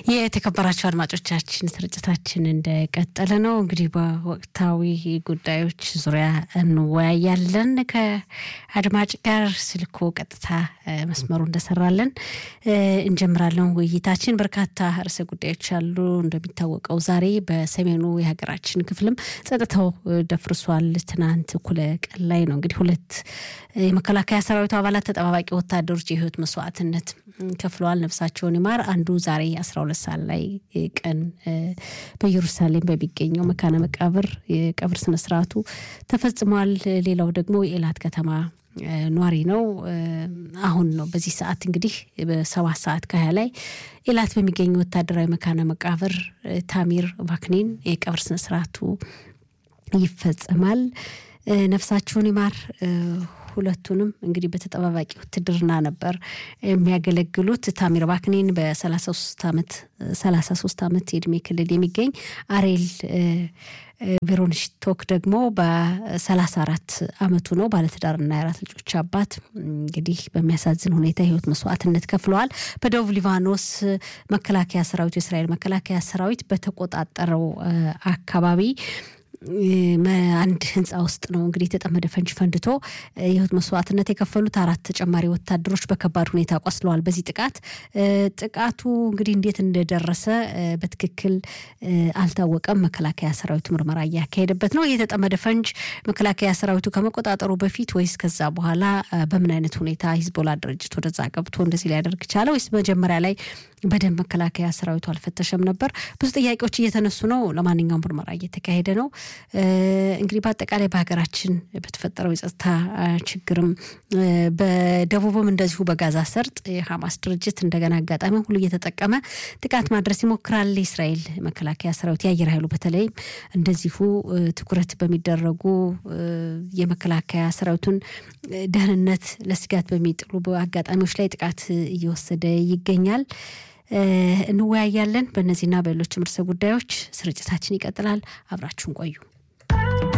የተከበራችሁ አድማጮቻችን ስርጭታችን እንደቀጠለ ነው። እንግዲህ በወቅታዊ ጉዳዮች ዙሪያ እንወያያለን። ከአድማጭ ጋር ስልኩ ቀጥታ መስመሩ እንደሰራለን እንጀምራለን ውይይታችን። በርካታ ርዕሰ ጉዳዮች አሉ። እንደሚታወቀው ዛሬ በሰሜኑ የሀገራችን ክፍልም ጸጥታው ደፍርሷል። ትናንት እኩለ ቀን ላይ ነው እንግዲህ ሁለት የመከላከያ ሰራዊት አባላት ተጠባባቂ ወታደሮች የህይወት መስዋዕትነት ከፍለዋል። ነፍሳቸውን ይማር። አንዱ ዛሬ 12 ሰዓት ላይ ቀን በኢየሩሳሌም በሚገኘው መካነ መቃብር የቀብር ስነ ስርዓቱ ተፈጽሟል። ሌላው ደግሞ የኤላት ከተማ ኗሪ ነው። አሁን ነው በዚህ ሰዓት እንግዲህ በ7 ሰዓት ከ20 ላይ ኤላት በሚገኘው ወታደራዊ መካነ መቃብር ታሚር ቫክኒን የቀብር ስነ ስርዓቱ ይፈጸማል። ነፍሳቸውን ይማር። ሁለቱንም እንግዲህ በተጠባባቂ ውትድርና ነበር የሚያገለግሉት። ታሚር ቫክኒን በ33 ዓመት የእድሜ ክልል የሚገኝ አሬል ቬሮንሽቶክ ደግሞ በ34 ዓመቱ ነው። ባለትዳርና የአራት ልጆች አባት እንግዲህ በሚያሳዝን ሁኔታ ህይወት መስዋዕትነት ከፍለዋል። በደቡብ ሊባኖስ መከላከያ ሰራዊት የእስራኤል መከላከያ ሰራዊት በተቆጣጠረው አካባቢ አንድ ህንጻ ውስጥ ነው እንግዲህ የተጠመደ ፈንጅ ፈንድቶ የህይወት መስዋዕትነት የከፈሉት 4 ተጨማሪ ወታደሮች በከባድ ሁኔታ ቆስለዋል። በዚህ ጥቃቱ እንግዲህ እንዴት እንደደረሰ በትክክል አልታወቀም። መከላከያ ሰራዊቱ ምርመራ እያካሄደበት ነው። የተጠመደ ፈንጅ መከላከያ ሰራዊቱ ከመቆጣጠሩ በፊት ወይስ ከዛ በኋላ በምን አይነት ሁኔታ ሂዝቦላ ድርጅት ወደዛ ገብቶ እንደዚህ ሊያደርግ ቻለ? ወይስ መጀመሪያ ላይ በደንብ መከላከያ ሰራዊቱ አልፈተሸም ነበር? ብዙ ጥያቄዎች እየተነሱ ነው። ለማንኛውም ምርመራ እየተካሄደ ነው። እንግዲህ በአጠቃላይ በሀገራችን በተፈጠረው የጸጥታ ችግርም በደቡብም እንደዚሁ በጋዛ ሰርጥ የሐማስ ድርጅት እንደገና አጋጣሚ ሁሉ እየተጠቀመ ጥቃት ማድረስ ይሞክራል። እስራኤል መከላከያ ሰራዊት የአየር ኃይሉ በተለይ እንደዚሁ ትኩረት በሚደረጉ የመከላከያ ሰራዊቱን ደህንነት ለስጋት በሚጥሉ አጋጣሚዎች ላይ ጥቃት እየወሰደ ይገኛል። እንወያያለን። በእነዚህና በሌሎችም ርዕሰ ጉዳዮች ስርጭታችን ይቀጥላል። አብራችሁን ቆዩ።